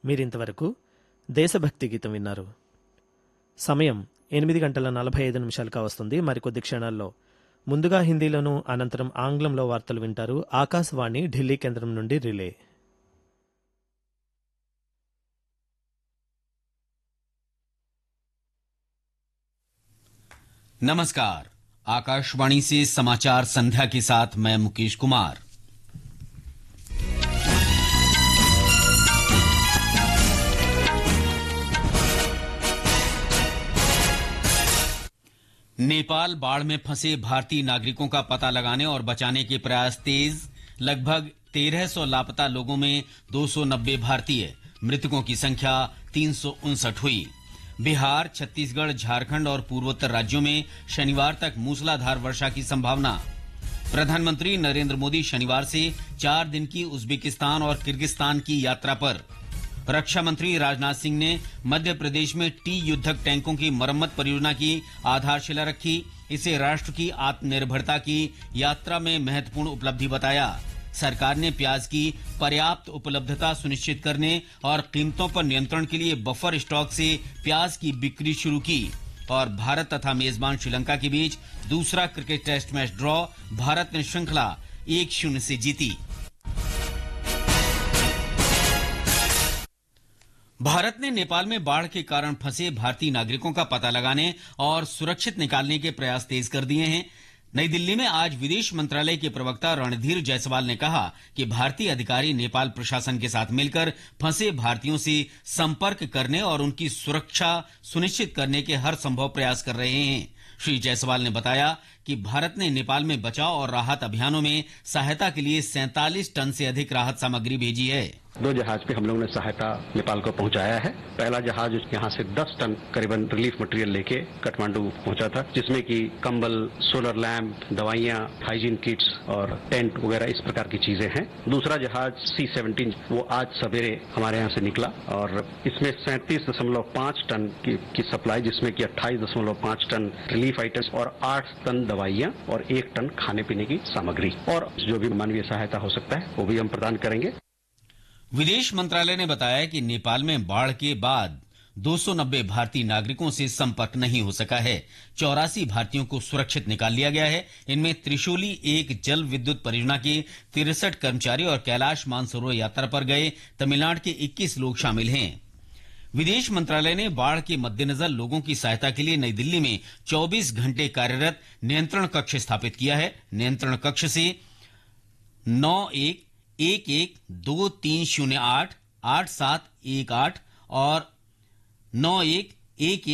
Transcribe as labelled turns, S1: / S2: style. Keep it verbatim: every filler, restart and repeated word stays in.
S1: మీరింతవరకు దేశభక్తి గీతం విన్నారు. సమయం ఎనిమిది గంటల నలభై ఐదు నిమిషాలు కావస్తుంది. మరికొద్ది క్షణాల్లో ముందుగా హిందీలోనూ అనంతరం ఆంగ్లంలో వార్తలు వింటారు. ఆకాశవాణి ఢిల్లీ కేంద్రం నుండి రిలే.
S2: नमस्कार, आकाशवाणी से समाचार संध्या के साथ मैं मुकेश कुमार. नेपाल बाढ़ में फंसे भारतीय नागरिकों का पता लगाने और बचाने के प्रयास तेज. लगभग तेरह सौ लापता लोगों में दो सौ नब्बे भारतीय. मृतकों की संख्या तीन सौ उनसठ हुई. बिहार, छत्तीसगढ़, झारखंड और पूर्वोत्तर राज्यों में शनिवार तक मूसलाधार वर्षा की संभावना. प्रधानमंत्री नरेंद्र मोदी शनिवार से चार दिन की उज्बेकिस्तान और किर्गिस्तान की यात्रा पर. रक्षा मंत्री राजनाथ सिंह ने मध्य प्रदेश में टी युद्धक टैंकों की मरम्मत परियोजना की आधारशिला रखी. इसे राष्ट्र की आत्मनिर्भरता की यात्रा में महत्वपूर्ण उपलब्धि बताया. सरकार ने प्याज की पर्याप्त उपलब्धता सुनिश्चित करने और कीमतों पर नियंत्रण के लिए बफर स्टॉक से प्याज की बिक्री शुरू की. और भारत तथा मेजबान श्रीलंका के बीच दूसरा cricket test match draw. Bharat ने श्रृंखला एक शून्य से जीती. भारत ने नेपाल में बाढ़ के कारण फंसे भारतीय नागरिकों का पता लगाने और सुरक्षित निकालने के प्रयास तेज कर दिए हैं. नई दिल्ली में आज विदेश मंत्रालय के प्रवक्ता रणधीर जायसवाल ने कहा कि भारतीय अधिकारी नेपाल प्रशासन के साथ मिलकर फंसे भारतीयों से संपर्क करने और उनकी सुरक्षा सुनिश्चित करने के हर संभव प्रयास कर रहे हैं. श्री जायसवाल ने बताया कि भारत ने नेपाल में बचाव और राहत अभियानों में सहायता के लिए सैंतालीस टन से अधिक राहत सामग्री भेजी है.
S3: दो जहाज पे हम लोगों ने सहायता नेपाल को पहुंचाया है. पहला जहाज यहाँ से दस टन करीबन रिलीफ मटेरियल लेके काठमांडू पहुंचा था, जिसमें कि कंबल, सोलर लैंप, दवाइयाँ, हाइजीन किट्स और टेंट वगैरह इस प्रकार की चीजें हैं. दूसरा जहाज सी सेवनटीन वो आज सवेरे हमारे यहाँ से निकला और इसमें सैंतीस दशमलव पाँच टन की, की सप्लाई, जिसमें कि अट्ठाईस दशमलव पाँच टन रिलीफ आइटम्स और आठ टन दवाइयाँ और एक टन खाने पीने की सामग्री और जो भी मानवीय सहायता हो सकता है वो भी हम प्रदान करेंगे.
S2: विदेश मंत्रालय ने बताया कि नेपाल में बाढ़ के बाद दो सौ नब्बे भारतीय नागरिकों से संपर्क नहीं हो सका है. चौरासी भारतीयों को सुरक्षित निकाल लिया गया है. इनमें त्रिशूली एक जल विद्युत परियोजना के तिरसठ कर्मचारी और कैलाश मानसरोवर यात्रा पर गए तमिलनाडु के इक्कीस लोग शामिल हैं. विदेश मंत्रालय ने बाढ़ के मद्देनजर लोगों की सहायता के लिए नई दिल्ली में चौबीस घंटे कार्यरत नियंत्रण कक्ष स्थापित किया है. नियंत्रण कक्ष से नौ एक एक एक दो तीन शून्य आठ आठ सात एक आठ और नौ एक एक